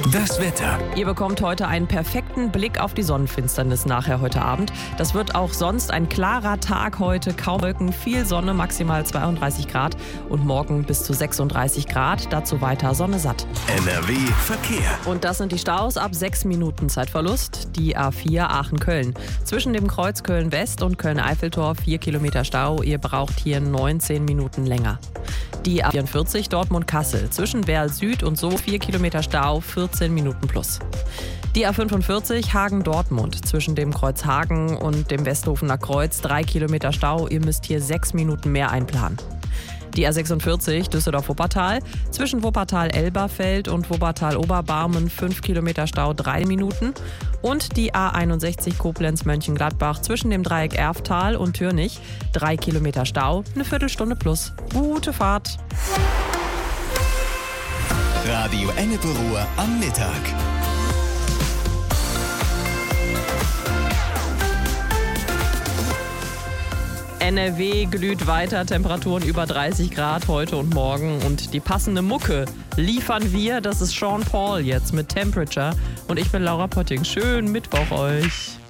Das Wetter. Ihr bekommt heute einen perfekten Blick auf die Sonnenfinsternis nachher heute Abend. Das wird auch sonst ein klarer Tag heute. Kaum Wolken, viel Sonne, maximal 32 Grad und morgen bis zu 36 Grad. Dazu weiter Sonne satt. NRW Verkehr. Und das sind die Staus ab 6 Minuten Zeitverlust. Die A4 Aachen-Köln. Zwischen dem Kreuz Köln-West und Köln-Eiffeltor 4 Kilometer Stau. Ihr braucht hier 19 Minuten länger. Die A44 Dortmund-Kassel. Zwischen Werl Süd und so 4 Kilometer Stau, 14 Minuten plus. Die A45 Hagen-Dortmund. Zwischen dem Kreuz Hagen und dem Westhofener Kreuz 3 Kilometer Stau. Ihr müsst hier 6 Minuten mehr einplanen. Die A46 Düsseldorf-Wuppertal. Zwischen Wuppertal-Elberfeld und Wuppertal-Oberbarmen 5 Kilometer Stau, 3 Minuten. Und die A61 Koblenz-Mönchengladbach zwischen dem Dreieck Erftal und Türnich 3 Kilometer Stau, eine Viertelstunde plus. Gute Fahrt. Radio Ennepe-Ruhr am Mittag. NRW glüht weiter, Temperaturen über 30 Grad heute und morgen. Und die passende Mucke liefern wir. Das ist Sean Paul jetzt mit Temperature. Und ich bin Laura Potting. Schönen Mittwoch euch.